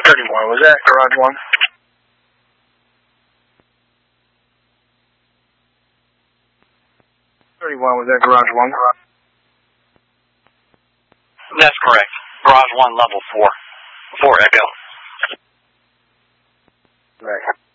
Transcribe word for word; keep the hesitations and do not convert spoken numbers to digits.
thirty-one, was that garage one? thirty-one, was that garage one? That's correct. Garage one, level four. Four Echo. Right.